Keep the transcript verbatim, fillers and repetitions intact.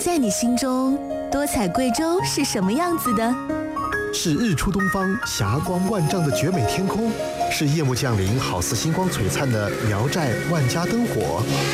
在你心中，多彩贵州是什么样子的？ 是日出东方霞光万丈的绝美天空，是夜幕降临好似星光璀璨的聊斋万家灯火，